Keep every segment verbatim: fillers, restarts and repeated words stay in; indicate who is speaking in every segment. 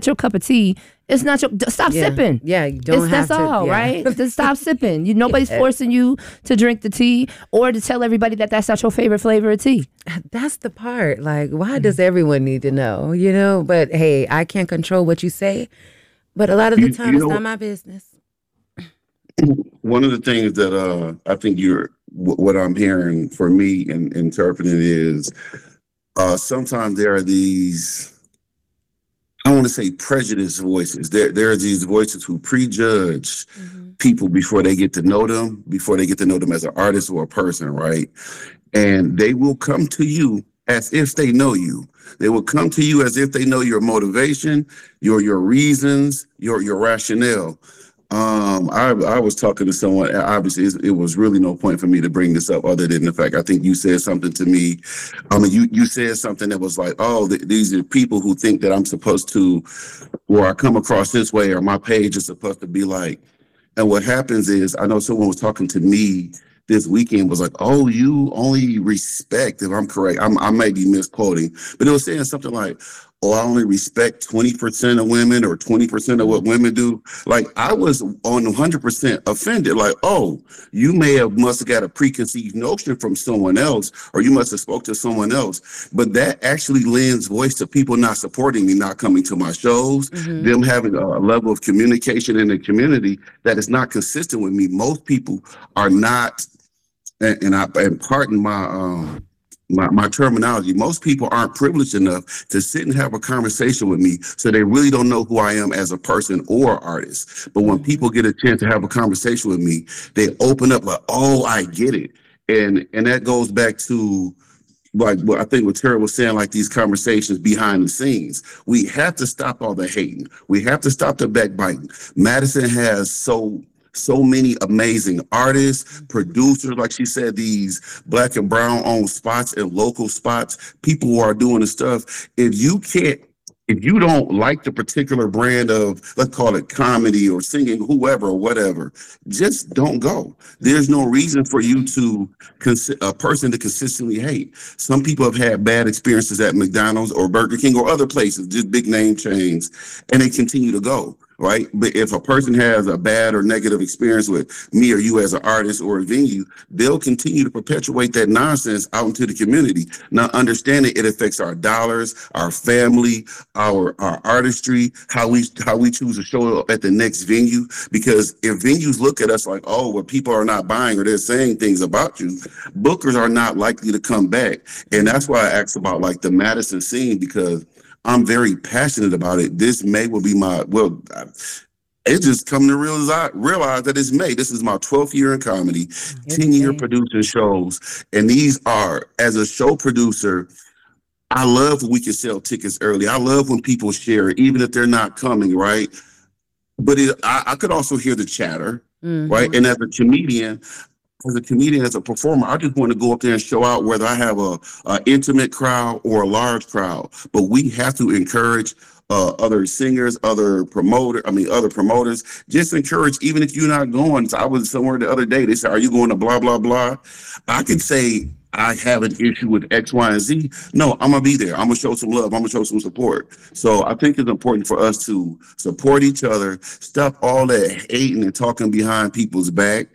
Speaker 1: your cup of tea, it's not your. Stop
Speaker 2: yeah.
Speaker 1: sipping.
Speaker 2: Yeah, you don't
Speaker 1: it's,
Speaker 2: have
Speaker 1: that's
Speaker 2: to.
Speaker 1: all,
Speaker 2: yeah.
Speaker 1: right? Just stop sipping. You, nobody's forcing you to drink the tea or to tell everybody that that's not your favorite flavor of tea.
Speaker 2: That's the part. Like, why does everyone need to know? You know, but hey, I can't control what you say. But a lot of the
Speaker 3: You,
Speaker 2: time,
Speaker 3: you
Speaker 2: it's
Speaker 3: know,
Speaker 2: not my business.
Speaker 3: one of the things that uh, I think you're, wh- what I'm hearing for me and interpreting is uh, sometimes there are these, I want to say prejudiced voices. There, there are these voices who prejudge
Speaker 2: Mm-hmm.
Speaker 3: people before they get to know them, before they get to know them as an artist or a person, right? And they will come to you as if they know you. They will come to you as if they know your motivation, your your reasons, your your rationale. Um, I I was talking to someone. Obviously, it's- it was really no point for me to bring this up, other than the fact I think you said something to me. I mean, you you said something that was like, "Oh, th- these are people who think that I'm supposed to, or I come across this way, or my page is supposed to be like." And what happens is, I know someone was talking to me this weekend, was like, "Oh, you only respect," if I'm correct, I'm, I may be misquoting, but it was saying something like, "Oh, I only respect twenty percent of women or twenty percent of what women do." Like, I was on one hundred percent offended. Like, oh, you may have must have got a preconceived notion from someone else, or you must have spoke to someone else. But that actually lends voice to people not supporting me, not coming to my shows,
Speaker 2: Mm-hmm.
Speaker 3: them having a level of communication in the community that is not consistent with me. Most people are not, and, and I and pardon my um my, my terminology, most people aren't privileged enough to sit and have a conversation with me, so they really don't know who I am as a person or artist. But when people get a chance to have a conversation with me, they open up like, "Oh, I get it." And and that goes back to, like, what I think what Tara was saying, like these conversations behind the scenes. We have to stop all the hating. We have to stop the backbiting. Madison has so so many amazing artists, producers, like she said, these black and brown owned spots and local spots, people who are doing the stuff. If you can't, if you don't like the particular brand of, let's call it comedy or singing, whoever or whatever, just don't go. There's no reason for you to, consi- a person to consistently hate. Some people have had bad experiences at McDonald's or Burger King or other places, just big name chains, and they continue to go. Right. But if a person has a bad or negative experience with me or you as an artist or a venue, they'll continue to perpetuate that nonsense out into the community. Not understanding it affects our dollars, our family, our our artistry, how we how we choose to show up at the next venue. Because if venues look at us like, "Oh, well, people are not buying or they're saying things about you," bookers are not likely to come back. And that's why I asked about like the Madison scene, because I'm very passionate about it. This May will be my, well, it's just come to realize, realize that it's May. This is my twelfth year in comedy, ten year producing shows. And these are, as a show producer, I love when we can sell tickets early. I love when people share, even if they're not coming, right? But it, I, I could also hear the chatter,
Speaker 2: Mm-hmm.
Speaker 3: right? And as a comedian, as a comedian, as a performer, I just want to go up there and show out, whether I have a, a intimate crowd or a large crowd. But we have to encourage uh, other singers, other promoter, I mean, other promoters. Just encourage, even if you're not going. So I was somewhere the other day. They said, "Are you going to blah blah blah?" I could say, "I have an issue with X, Y, and Z." No, I'm gonna be there. I'm gonna show some love. I'm gonna show some support. So I think it's important for us to support each other. Stop all that hating and talking behind people's back.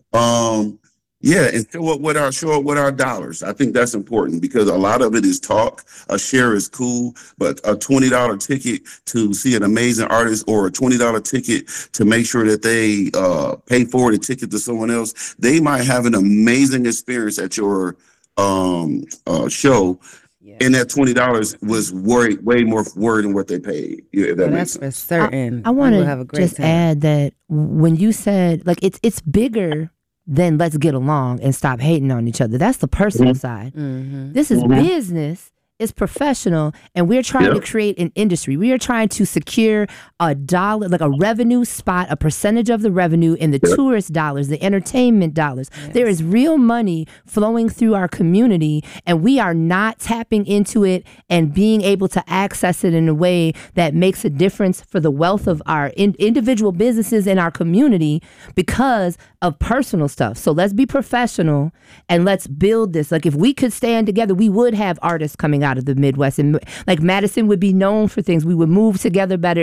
Speaker 3: Um, yeah, and show up with our show up with our dollars. I think that's important, because a lot of it is talk. A share is cool, but a twenty dollar ticket to see an amazing artist, or a twenty dollar ticket to make sure that they uh, pay forward a ticket to someone else, they might have an amazing experience at your um, uh, show.
Speaker 2: Yeah.
Speaker 3: And that twenty dollars was worried, way more worth than what they paid. Yeah, if that
Speaker 2: Well,
Speaker 3: makes
Speaker 2: that's
Speaker 3: sense.
Speaker 2: for certain.
Speaker 1: I, I want
Speaker 2: We will have a
Speaker 1: to
Speaker 2: great
Speaker 1: just
Speaker 2: time.
Speaker 1: add that when you said, like, it's it's bigger than let's get along and stop hating on each other. That's the personal
Speaker 3: Mhm.
Speaker 1: side.
Speaker 2: Mm-hmm.
Speaker 1: This is
Speaker 3: Mhm.
Speaker 1: business. It's professional, and we're trying
Speaker 3: Yep.
Speaker 1: to create an industry. We are trying to secure a dollar, like a revenue spot, a percentage of the revenue in the
Speaker 3: Yep.
Speaker 1: tourist dollars, the entertainment dollars. There is real money flowing through our community, and we are not tapping into it and being able to access it in a way that makes a difference for the wealth of our in- individual businesses in our community because of personal stuff. So let's be professional and let's build this. Like, if we could stand together, we would have artists coming out of the Midwest, and like Madison would be known for things. We would move together better